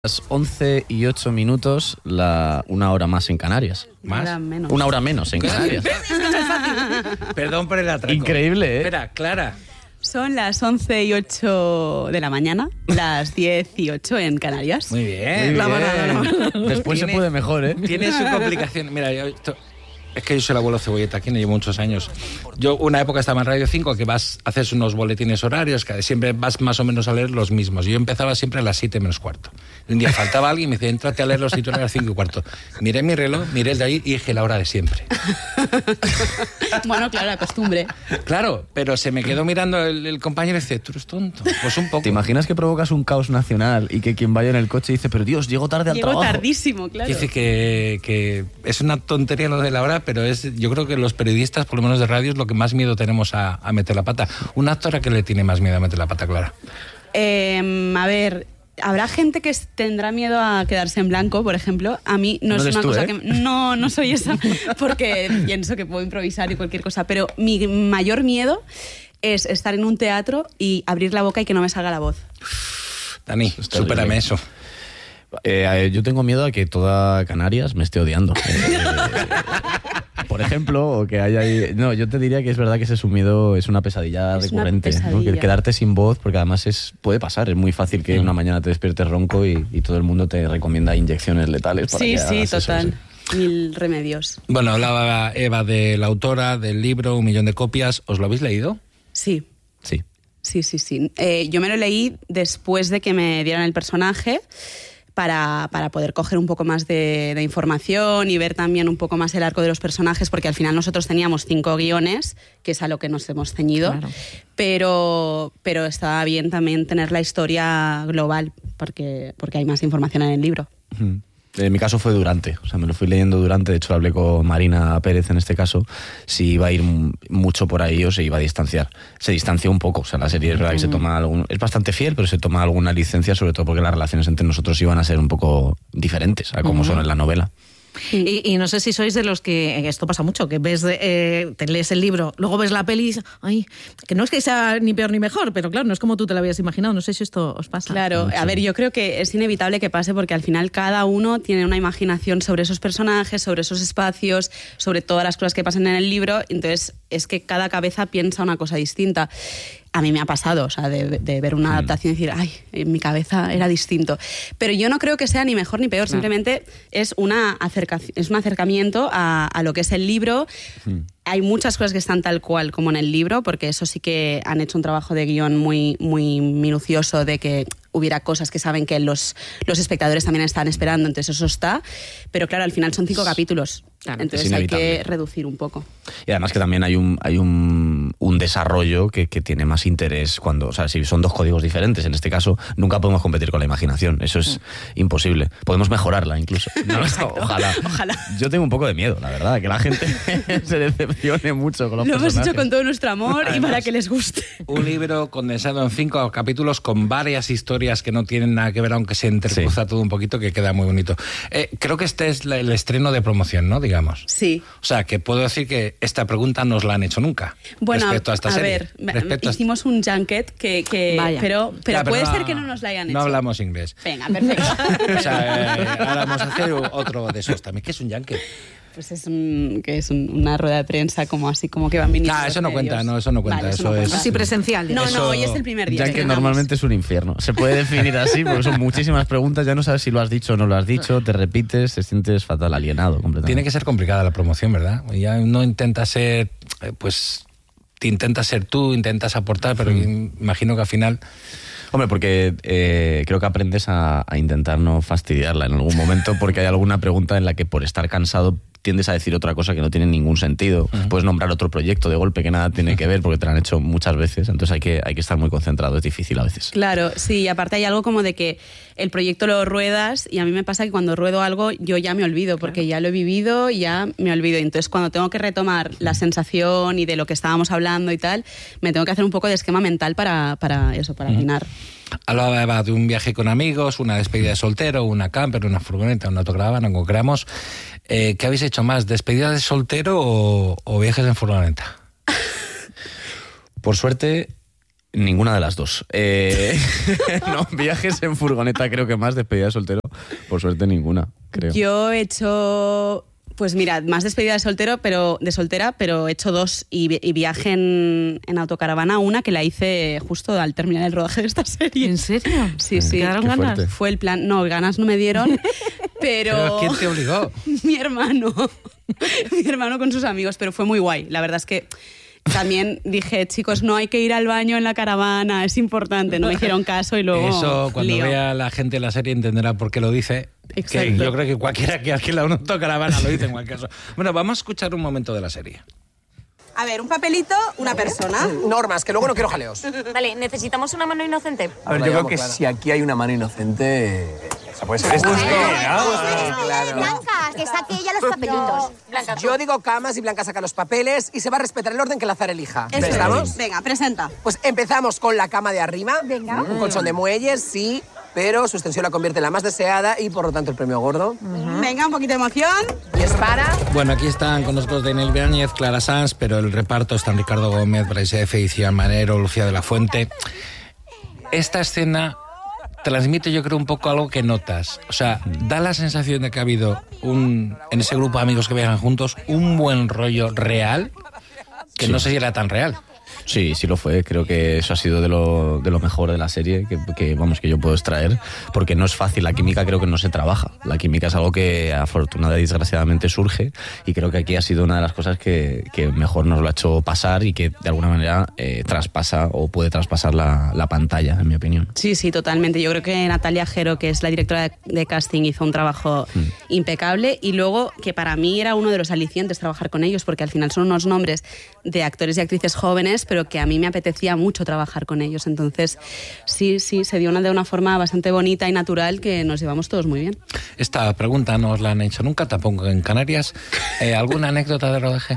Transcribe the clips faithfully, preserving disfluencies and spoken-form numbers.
Las once y ocho minutos, la, una hora más en Canarias. ¿Más? Una hora menos. Una hora menos en Canarias. Perdón por el atraco. Increíble, ¿eh? Espera, Clara. Son las once y ocho de la mañana, las diez y ocho en Canarias. Muy bien. Muy La bien. manada, la manada. Después se Tiene- puede mejor, ¿eh? Tiene su complicación. Mira, yo, esto- es que yo soy el abuelo Cebolleta, aquí no llevo muchos años. Yo una época estaba en Radio cinco, que vas a hacer unos boletines horarios, que siempre vas más o menos a leer los mismos. Yo empezaba siempre a las siete menos cuarto. Un día faltaba alguien y me dice, entrate a leer los titulares a las cinco y cuarto. Miré mi reloj, miré el de ahí y dije la hora de siempre. Bueno, claro, la costumbre. Claro, pero se me quedó mirando el, el compañero y dice, tú eres tonto. Pues un poco. ¿Te imaginas que provocas un caos nacional y que quien vaya en el coche dice, pero Dios, llego tarde al Llego trabajo? tardísimo, claro. Dice que, que es una tontería lo de la hora, pero es, yo creo que los periodistas, por lo menos de radio, es lo que más miedo tenemos a, a meter la pata. ¿Un actor a qué le tiene más miedo a meter la pata, Clara? Eh, a ver, habrá gente que tendrá miedo a quedarse en blanco, por ejemplo. A mí no, No es eres una tú, cosa ¿eh? que... No, no soy esa, porque pienso que puedo improvisar y cualquier cosa. Pero mi mayor miedo es estar en un teatro y abrir la boca y que no me salga la voz. Dani, es terrible. supérame eso. Eh, yo tengo miedo a que toda Canarias me esté odiando. Eh, por ejemplo, o que haya ahí... No, yo te diría que es verdad que ese es un miedo, es una pesadilla Es una recurrente. ¿no? pesadilla. Que quedarte sin voz, porque además es puede pasar, es muy fácil que una mañana te despiertes ronco y, y todo el mundo te recomienda inyecciones letales para Sí, que sí, hagas eso, total. sí. Mil remedios. Bueno, hablaba Eva de la autora, del libro, un millón de copias. ¿Os lo habéis leído? Sí. Sí. Sí, sí, sí. Eh, yo me lo leí después de que me dieran el personaje para, para poder coger un poco más de, de información y ver también un poco más el arco de los personajes, porque al final nosotros teníamos cinco guiones, que es a lo que nos hemos ceñido, Claro. pero, pero estaba bien también tener la historia global, porque, porque hay más información en el libro. Mm. En mi caso fue durante, o sea, me lo fui leyendo durante, de hecho hablé con Marina Pérez en este caso, si iba a ir m- mucho por ahí o se iba a distanciar. Se distanció un poco, o sea, la serie es verdad que se toma algún, es bastante fiel, pero se toma alguna licencia, sobre todo porque las relaciones entre nosotros iban a ser un poco diferentes a como son en la novela. Y, y no sé si sois de los que, esto pasa mucho, que ves, de, eh, te lees el libro, luego ves la peli y dices, ay, que no es que sea ni peor ni mejor, pero claro, no es como tú te lo habías imaginado, no sé si esto os pasa. Claro, a ver, yo creo que es inevitable que pase porque al final cada uno tiene una imaginación sobre esos personajes, sobre esos espacios, sobre todas las cosas que pasan en el libro, entonces es que cada cabeza piensa una cosa distinta. A mí me ha pasado, o sea, de, de ver una adaptación y decir, ay, en mi cabeza era distinto. Pero yo no creo que sea ni mejor ni peor, Claro. simplemente es, una acerca- es un acercamiento a, a lo que es el libro. Hay muchas cosas que están tal cual como en el libro, porque eso sí que han hecho un trabajo de guión muy, muy minucioso de que hubiera cosas que saben que los, los espectadores también están esperando, entonces eso está. Pero claro, al final son cinco capítulos, Claro, entonces es hay que inevitable. reducir un poco. Y además que también hay un, hay un, un desarrollo que, que tiene más interés cuando, o sea, si son dos códigos diferentes, en este caso nunca podemos competir con la imaginación, eso es imposible. Podemos mejorarla incluso. No, ojalá. Ojalá. Yo tengo un poco de miedo, la verdad, que la gente se decepcione mucho con los Lo hemos personajes. hecho con todo nuestro amor y para que les guste. Un libro condensado en cinco capítulos con varias historias que no tienen nada que ver, aunque se intercruza Sí. todo un poquito, que queda muy bonito. Eh, creo que este es la- el estreno de promoción, ¿no? Digamos. Sí. O sea, que puedo decir que esta pregunta no os la han hecho nunca. Bueno, respecto a esta serie. ver, Respecto a- hicimos un junket que, que Vaya. pero, pero Ya, puede no- ser que no nos la hayan hecho. No hablamos inglés. Venga, perfecto. O sea, eh, ahora vamos a hacer otro de esos también. ¿Qué es un yankee? Pues es, un, que es un- una rueda de prensa como así como que van viniendo Ah, los eso no medios. cuenta, no, eso no cuenta, Vale, eso no es- cuenta. Así presencial. No, Eso- no, hoy es el primer día. Ya que estrenamos. normalmente es un infierno. Se puede definir así porque son muchísimas preguntas, ya no sabes si lo has dicho o no lo has dicho, te repites, te sientes fatal, alienado completamente. Tiene que ser complicada la promoción, ¿verdad? Ya uno intenta ser, eh, pues, te intentas ser tú, intentas aportar, pero imagino que al final... Hombre, porque eh, creo que aprendes a, a intentar no fastidiarla en algún momento porque hay alguna pregunta en la que por estar cansado tiendes a decir otra cosa que no tiene ningún sentido. Uh-huh. Puedes nombrar otro proyecto de golpe que nada tiene que ver porque te lo han hecho muchas veces, entonces hay que, hay que estar muy concentrado, es difícil a veces. Claro, sí, y aparte hay algo como de que el proyecto lo ruedas y a mí me pasa que cuando ruedo algo yo ya me olvido porque ya lo he vivido y ya me olvido. Entonces cuando tengo que retomar la sensación y de lo que estábamos hablando y tal, me tengo que hacer un poco de esquema mental para, para eso, para afinar. Hablaba de un viaje con amigos, una despedida de soltero, una camper, una furgoneta, una autocaravana, como queramos. Eh, ¿Qué habéis hecho más? ¿Despedida de soltero o, o viajes en furgoneta? Por suerte, Ninguna de las dos. Eh, no, viajes en furgoneta creo que más, despedida de soltero, por suerte ninguna, creo. Yo he hecho, pues mira, más despedida de soltero, pero de soltera, pero he hecho dos y, y viaje en, en autocaravana, una que la hice justo al terminar el rodaje de esta serie. ¿En serio? Sí, sí. ¿Te quedaron Qué ganas? fuerte. Fue el plan, no, ganas no me dieron, pero... ¿Pero quién te obligó? Mi hermano, mi hermano con sus amigos, pero fue muy guay. La verdad es que también dije, chicos, no hay que ir al baño en la caravana, es importante. No me hicieron caso y luego Eso, cuando lío. vea la gente la serie entenderá por qué lo dice. Que Exacto. yo creo que cualquiera que alquila una autocaravana lo dice en cualquier caso. Bueno, vamos a escuchar un momento de la serie. A ver, un papelito, una persona. Normas, que luego no quiero jaleos. Vale, necesitamos una mano inocente. A ver, yo creo que si aquí hay una mano inocente, esa puede ser esta. Pues Claro. Blanca, que saque ella los papelitos. Blanca, Yo digo camas y Blanca saca los papeles y se va a respetar el orden que el azar elija. Eso es. ¿Estamos? Venga, presenta. Pues empezamos con la cama de arriba. Venga. Un colchón de muelles, sí, pero su extensión la convierte en la más deseada y por lo tanto el premio gordo. Venga, un poquito de emoción. Y es para... Bueno, aquí están con nosotros Daniel Ibáñez, Clara Sanz, pero el reparto están Ricardo Gómez, Bryce F., Iciar Manero, Lucía de la Fuente. Esta escena transmite, yo creo, un poco algo que notas. O sea, da la sensación de que ha habido un, en ese grupo de amigos que viajan juntos, un buen rollo real, que Sí. no sé si era tan real. Sí, sí lo fue. Creo que eso ha sido de lo, de lo mejor de la serie que, que, vamos, que yo puedo extraer, porque no es fácil. La química creo que no se trabaja. La química es algo que afortunadamente y desgraciadamente surge, y creo que aquí ha sido una de las cosas que, que mejor nos lo ha hecho pasar y que de alguna manera eh, traspasa o puede traspasar la, la pantalla, en mi opinión. Sí, sí, totalmente. Yo creo que Natalia Jero, que es la directora de, de casting, hizo un trabajo Mm. impecable, y luego que para mí era uno de los alicientes trabajar con ellos, porque al final son unos nombres de actores y actrices jóvenes, pero que a mí me apetecía mucho trabajar con ellos. Entonces, sí, sí, se dio una, de una forma bastante bonita y natural que nos llevamos todos muy bien. Esta pregunta no os la han hecho nunca, tampoco en Canarias. Eh, ¿Alguna anécdota de rodaje?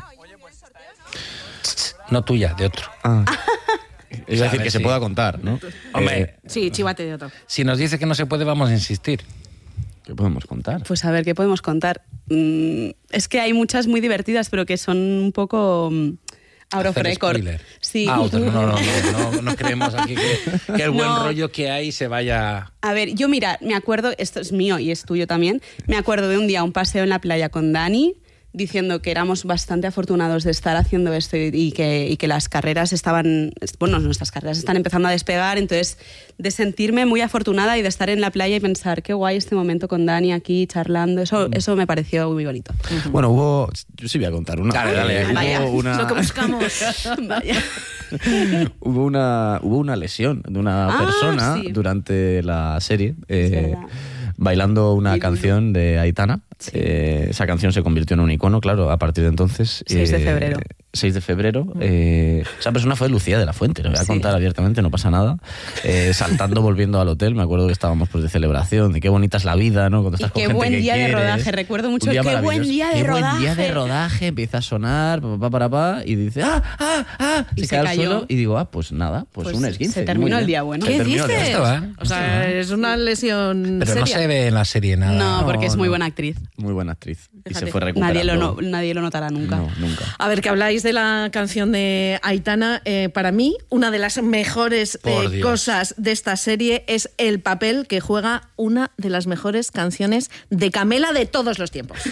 No tuya, de otro. Ah. Es A decir, ver que si- se pueda contar, ¿no? Hombre, Eh, Sí, chivate de otro. si nos dice que no se puede, vamos a insistir. ¿qué podemos contar? Pues a ver, ¿qué podemos contar? Mm, es que hay muchas muy divertidas, pero que son un poco... mm, out of Hacer record. spoiler. Sí. Ah, otro, no, no, no, no, no, no creemos aquí que, que el buen No. rollo que hay se vaya... A ver, yo mira, me acuerdo, esto es mío y es tuyo también, me acuerdo de un día un paseo en la playa con Dani, diciendo que éramos bastante afortunados de estar haciendo esto y, y que, y que las carreras estaban, bueno, nuestras carreras están empezando a despegar, entonces de sentirme muy afortunada y de estar en la playa y pensar qué guay este momento con Dani aquí charlando, eso, eso me pareció muy bonito. Bueno, hubo... Yo sí voy a contar una. Dale, dale. Eh, hubo Vaya, una... Lo que buscamos. Vaya. hubo una hubo una lesión de una Ah, persona sí. durante la serie eh, verdad. bailando una Muy lindo. canción de Aitana. Eh, esa canción se convirtió en un icono, claro, a partir de entonces. seis de eh, febrero. seis de febrero. eh, esa persona fue Lucía de la Fuente, lo voy a Sí. contar abiertamente, no pasa nada. Eh, saltando, volviendo al hotel, me acuerdo que estábamos pues de celebración, de qué bonita es la vida, ¿no? Cuando Y estás con qué gente buen que día de quieres. rodaje, recuerdo mucho Un día el qué buen maravilloso. día de Qué buen día de rodaje. rodaje, empieza a sonar, pa, pa, pa, pa, y dice, ah, ah, ah, Y se, se cae al cayó. suelo y digo, ah, pues nada, pues, Pues un esguince. se terminó muy bien. el día bueno. Se ¿Qué terminó el día dices? Esto va. O sea, es una lesión Pero no seria. se ve en la serie nada. No, porque es muy no. buena actriz. Muy buena actriz. Y Fíjate. se fue recuperando. Nadie lo, no- nadie lo notará nunca. No, nunca. A ver, que habláis de la canción de Aitana. Eh, para mí, una de las mejores Por eh, Dios. cosas de esta serie es el papel que juega una de las mejores canciones de Camela de todos los tiempos.